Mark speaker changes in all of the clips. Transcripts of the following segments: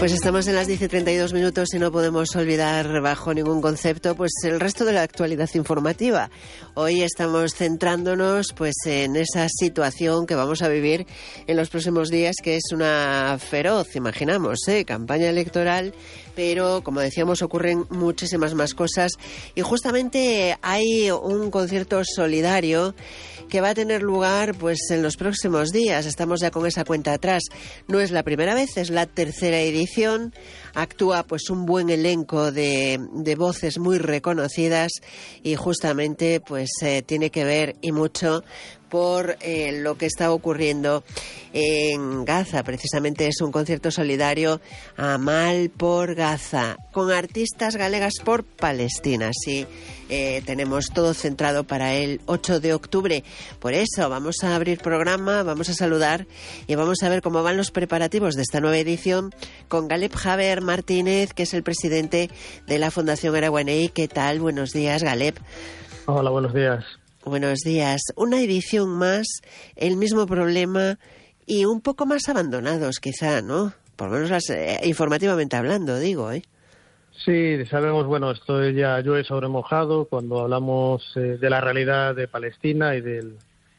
Speaker 1: Pues estamos en las 10:32 y no podemos olvidar bajo ningún concepto pues el resto de la actualidad informativa. Hoy estamos centrándonos pues en esa situación que vamos a vivir en los próximos días, que es una feroz, imaginamos, campaña electoral, pero como decíamos ocurren muchísimas más cosas y justamente hay un concierto solidario que va a tener lugar pues en los próximos días. Estamos ya con esa cuenta atrás. No es la primera vez, es la tercera edición. Actúa pues un buen elenco de voces muy reconocidas y justamente pues tiene que ver y mucho por lo que está ocurriendo en Gaza. Precisamente es un concierto solidario Amal por Gaza, con artistas galegas por Palestina. Sí, tenemos todo centrado para el 8 de octubre. Por eso vamos a abrir programa, vamos a saludar y vamos a ver cómo van los preparativos de esta nueva edición con Galeb Javer Martínez, que es el presidente de la Fundación Araguaney. ¿Qué tal? Buenos días, Galeb.
Speaker 2: Hola, buenos días.
Speaker 1: Buenos días. Una edición más, el mismo problema y un poco más abandonados quizá, ¿no? Por lo menos informativamente hablando, digo, ¿eh?
Speaker 2: Sí, sabemos, bueno, esto ya llueve sobre mojado cuando hablamos de la realidad de Palestina y de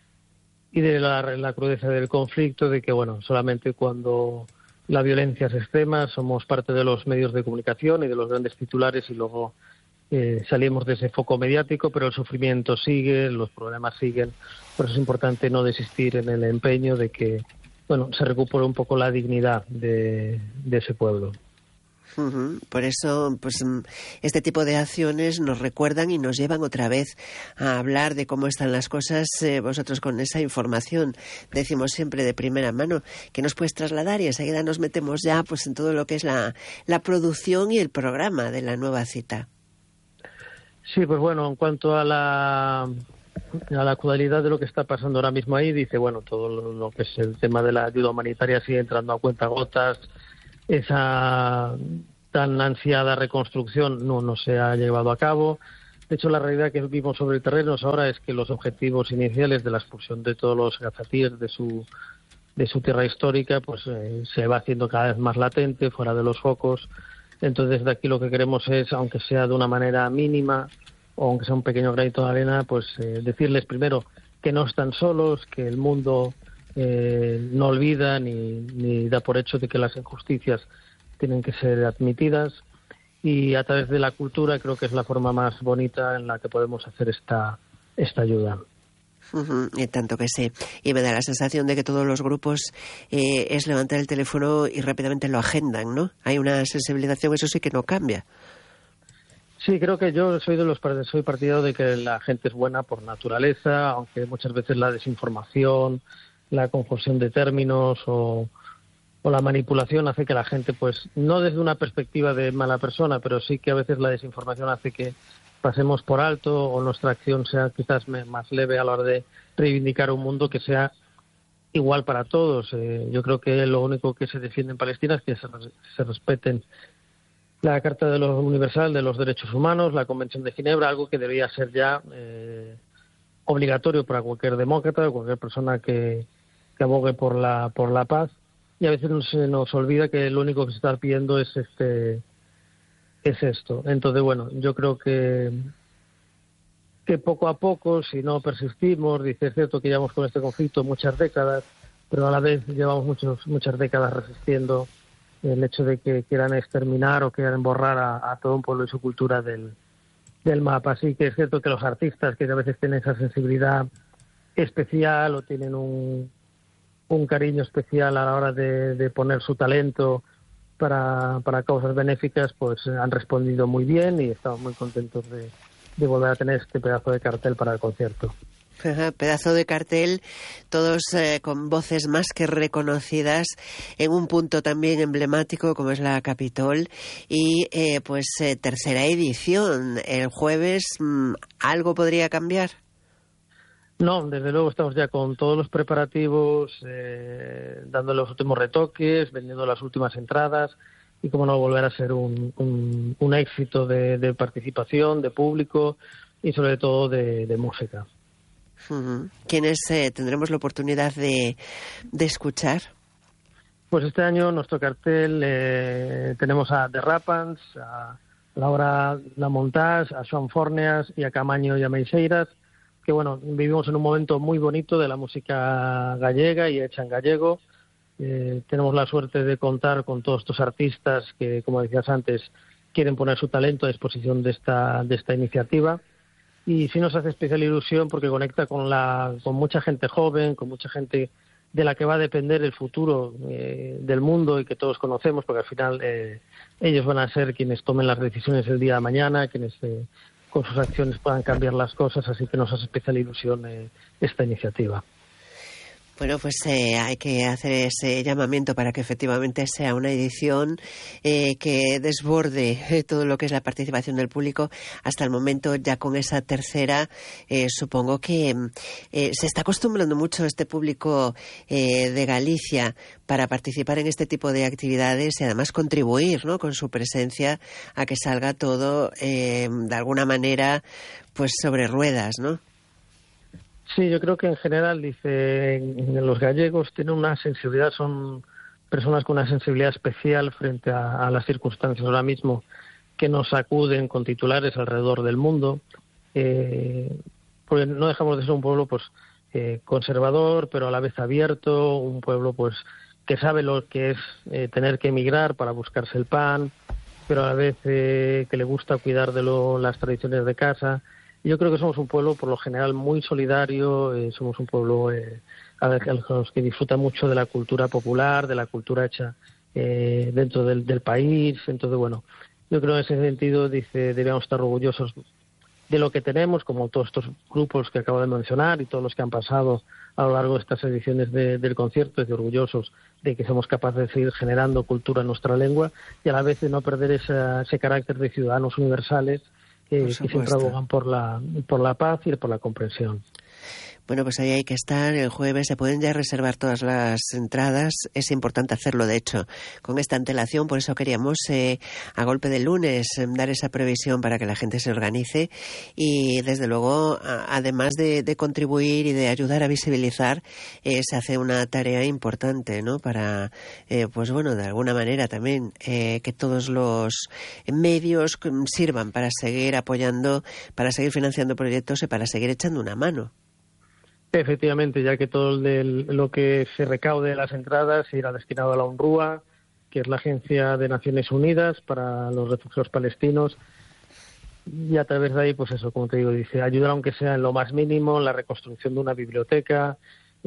Speaker 2: la crudeza del conflicto, de que, bueno, solamente cuando la violencia es extrema somos parte de los medios de comunicación y de los grandes titulares y luego salimos de ese foco mediático, pero el sufrimiento sigue, los problemas siguen. Por eso es importante no desistir en el empeño de que, bueno, se recupere un poco la dignidad de ese pueblo.
Speaker 1: Por eso, pues este tipo de acciones nos recuerdan y nos llevan otra vez a hablar de cómo están las cosas. Vosotros con esa información, decimos siempre de primera mano, que nos puedes trasladar y enseguida nos metemos ya pues en todo lo que es la producción y el programa de la nueva cita.
Speaker 2: Sí, pues bueno, en cuanto a la actualidad de lo que está pasando ahora mismo ahí, dice, bueno, todo lo que es el tema de la ayuda humanitaria sigue entrando a cuentagotas. Esa tan ansiada reconstrucción no se ha llevado a cabo. De hecho, la realidad que vimos sobre el terreno ahora es que los objetivos iniciales de la expulsión de todos los gazatíes de su tierra histórica pues se va haciendo cada vez más latente, fuera de los focos. Entonces, de aquí lo que queremos es, aunque sea de una manera mínima o aunque sea un pequeño granito de arena, pues decirles primero que no están solos, que el mundo no olvida ni da por hecho de que las injusticias tienen que ser admitidas, y a través de la cultura creo que es la forma más bonita en la que podemos hacer esta ayuda.
Speaker 1: Y tanto que sé. Y me da la sensación de que todos los grupos es levantar el teléfono y rápidamente lo agendan, ¿no? Hay una sensibilización, eso sí que no cambia.
Speaker 2: Sí, creo que yo soy partidario de que la gente es buena por naturaleza, aunque muchas veces la desinformación, la confusión de términos o la manipulación hace que la gente, pues, no desde una perspectiva de mala persona, pero sí que a veces la desinformación hace que pasemos por alto o nuestra acción sea quizás más leve a la hora de reivindicar un mundo que sea igual para todos. Yo creo que lo único que se defiende en Palestina es que se respeten la Carta de lo Universal de los Derechos Humanos, la Convención de Ginebra, algo que debería ser ya obligatorio para cualquier demócrata o cualquier persona que abogue por la paz. Y a veces se nos olvida que lo único que se está pidiendo es esto. Entonces, bueno, yo creo que poco a poco, si no persistimos, dice, es cierto que llevamos con este conflicto muchas décadas, pero a la vez llevamos muchas décadas resistiendo el hecho de que quieran exterminar o quieran borrar a todo un pueblo y su cultura del mapa. Así que es cierto que los artistas que a veces tienen esa sensibilidad especial o tienen un cariño especial a la hora de poner su talento para causas benéficas, pues han respondido muy bien y estamos muy contentos de volver a tener este pedazo de cartel para el concierto.
Speaker 1: Pedazo de cartel, todos con voces más que reconocidas en un punto también emblemático como es la Capitol y tercera edición. El jueves, ¿algo podría cambiar?
Speaker 2: No, desde luego estamos ya con todos los preparativos, dando los últimos retoques, vendiendo las últimas entradas y cómo no volver a ser un éxito de participación, de público y sobre todo de música.
Speaker 1: ¿Quiénes tendremos la oportunidad de escuchar?
Speaker 2: Pues este año nuestro cartel tenemos a The Rapans, a Laura Lamontás, a Joan Forneas y a Camaño y a Meixeiras, que bueno, vivimos en un momento muy bonito de la música gallega y hecha en gallego. Tenemos la suerte de contar con todos estos artistas que, como decías antes, quieren poner su talento a disposición de esta iniciativa. Y sí nos hace especial ilusión porque conecta con mucha gente joven, con mucha gente de la que va a depender el futuro del mundo y que todos conocemos, porque al final ellos van a ser quienes tomen las decisiones el día de mañana, quienes con sus acciones puedan cambiar las cosas, así que nos hace especial ilusión esta iniciativa.
Speaker 1: Bueno, pues hay que hacer ese llamamiento para que efectivamente sea una edición que desborde todo lo que es la participación del público. Hasta el momento, ya con esa tercera, supongo que se está acostumbrando mucho este público de Galicia para participar en este tipo de actividades y además contribuir, ¿no?, con su presencia a que salga todo de alguna manera pues sobre ruedas, ¿no?
Speaker 2: Sí, yo creo que en general, los gallegos tienen una sensibilidad, son personas con una sensibilidad especial frente a las circunstancias ahora mismo que nos sacuden con titulares alrededor del mundo, porque no dejamos de ser un pueblo pues conservador, pero a la vez abierto, un pueblo pues que sabe lo que es tener que emigrar para buscarse el pan, pero a la vez que le gusta cuidar de las tradiciones de casa. Yo creo que somos un pueblo, por lo general, muy solidario, somos un pueblo a los que disfruta mucho de la cultura popular, de la cultura hecha dentro del país. Entonces, bueno, yo creo que en ese sentido debemos estar orgullosos de lo que tenemos, como todos estos grupos que acabo de mencionar y todos los que han pasado a lo largo de estas ediciones del concierto, y orgullosos de que somos capaces de seguir generando cultura en nuestra lengua y a la vez de no perder ese carácter de ciudadanos universales que siempre abogan por la paz y por la comprensión.
Speaker 1: Bueno, pues ahí hay que estar el jueves. Se pueden ya reservar todas las entradas. Es importante hacerlo, de hecho, con esta antelación. Por eso queríamos, a golpe de lunes, dar esa previsión para que la gente se organice. Y, desde luego, además de contribuir y de ayudar a visibilizar, se hace una tarea importante, ¿no?, para, pues bueno, de alguna manera también que todos los medios sirvan para seguir apoyando, para seguir financiando proyectos y para seguir echando una mano.
Speaker 2: Efectivamente, ya que todo lo que se recaude de las entradas irá destinado a la UNRWA, que es la Agencia de Naciones Unidas para los Refugiados Palestinos, y a través de ahí, pues eso, como te digo, ayudar aunque sea en lo más mínimo, en la reconstrucción de una biblioteca,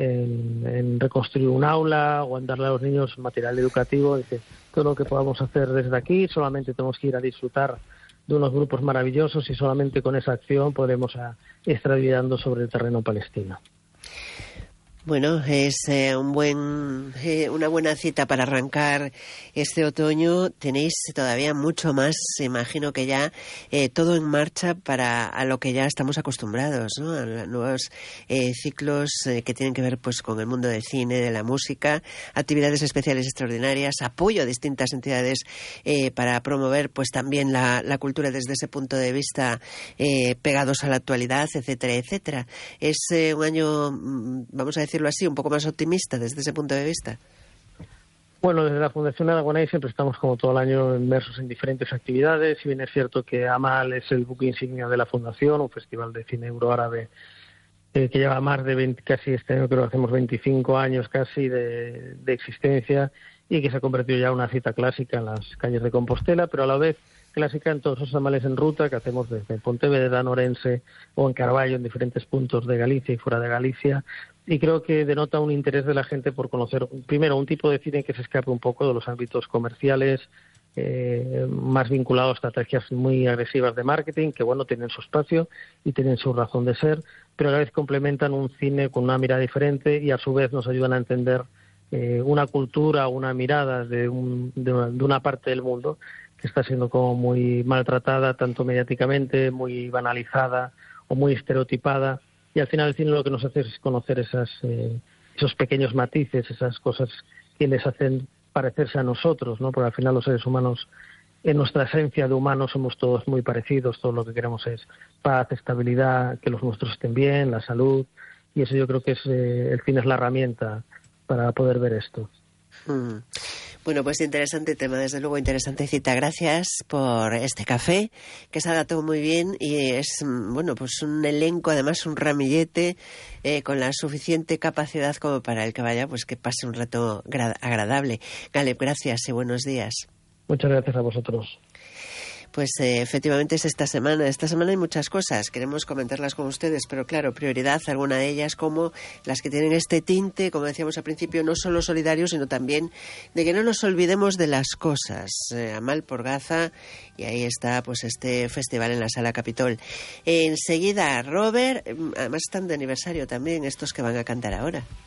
Speaker 2: en reconstruir un aula o en darle a los niños material educativo. Todo lo que podamos hacer desde aquí, solamente tenemos que ir a disfrutar de unos grupos maravillosos y solamente con esa acción podremos estar ayudando sobre el terreno palestino.
Speaker 1: Bueno, es una buena cita para arrancar este otoño. Tenéis todavía mucho más, imagino que ya todo en marcha a lo que ya estamos acostumbrados, ¿no? A los nuevos ciclos que tienen que ver pues con el mundo del cine, de la música, actividades especiales extraordinarias, apoyo a distintas entidades para promover pues también la cultura desde ese punto de vista, pegados a la actualidad, etcétera, etcétera. Es un año, vamos a decirlo así, un poco más optimista desde ese punto de vista.
Speaker 2: Bueno, desde la Fundación Aragonés siempre estamos como todo el año inmersos en diferentes actividades. Si bien es cierto que AMAL es el buque insignia de la Fundación, un festival de cine euroárabe que lleva más de casi este año creo que hacemos 25 años casi de existencia y que se ha convertido ya en una cita clásica en las calles de Compostela, pero a la vez clásica en todos esos amales en ruta que hacemos desde Pontevedra, Orense o en Carballo, en diferentes puntos de Galicia y fuera de Galicia. Y creo que denota un interés de la gente por conocer, primero, un tipo de cine que se escape un poco de los ámbitos comerciales, más vinculados a estrategias muy agresivas de marketing, que bueno, tienen su espacio y tienen su razón de ser, pero a la vez complementan un cine con una mirada diferente y a su vez nos ayudan a entender una cultura, una mirada de una parte del mundo que está siendo como muy maltratada, tanto mediáticamente, muy banalizada o muy estereotipada. Y al final el cine lo que nos hace es conocer esos pequeños matices, esas cosas que les hacen parecerse a nosotros, ¿no? Porque al final los seres humanos, en nuestra esencia de humanos, somos todos muy parecidos. Todo lo que queremos es paz, estabilidad, que los nuestros estén bien, la salud. Y eso yo creo que el cine es la herramienta para poder ver esto.
Speaker 1: Bueno, pues interesante tema, desde luego interesante cita. Gracias por este café, que se ha adaptado muy bien y es, bueno, pues un elenco, además un ramillete con la suficiente capacidad como para el que vaya, pues que pase un rato agradable. Galeb, gracias y buenos días.
Speaker 2: Muchas gracias a vosotros.
Speaker 1: Pues efectivamente es esta semana. Esta semana hay muchas cosas, queremos comentarlas con ustedes, pero claro, prioridad alguna de ellas como las que tienen este tinte, como decíamos al principio, no solo solidario, sino también de que no nos olvidemos de las cosas. Amal por Gaza, y ahí está pues este festival en la Sala Capitol. Enseguida, Robert, además están de aniversario también estos que van a cantar ahora.